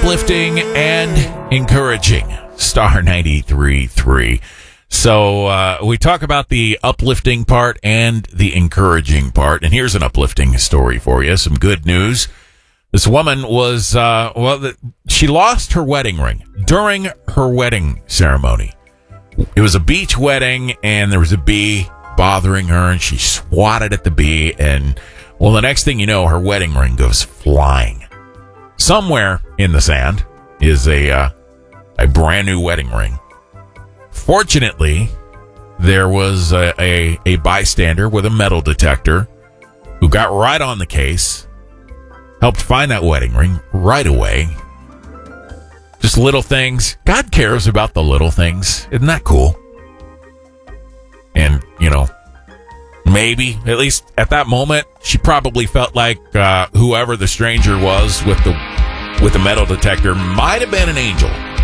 uplifting and encouraging. Star 93.3. So we talk about the uplifting part and the encouraging part. And here's an uplifting story for you. Some good news. This woman was, she lost her wedding ring during her wedding ceremony. It was a beach wedding, and there was a bee bothering her, and she swatted at the bee, and, well, the next thing you know, her wedding ring goes flying. Somewhere in the sand is a brand new wedding ring. Fortunately, there was a bystander with a metal detector who got right on the case, helped find that wedding ring right away. Just little things. God cares about the little things. Isn't that cool? And, maybe, at least at that moment, she probably felt like whoever the stranger was with the metal detector might have been an angel.